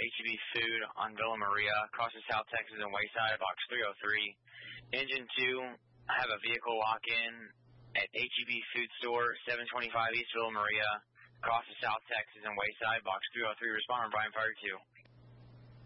HEB Food on Villa Maria, across the South Texas and Wayside, box 303. Engine 2, I have a vehicle lock-in at HEB Food Store, 725 East Villa Maria, across the South Texas and Wayside, box 303. Respond on Brian Fire 2.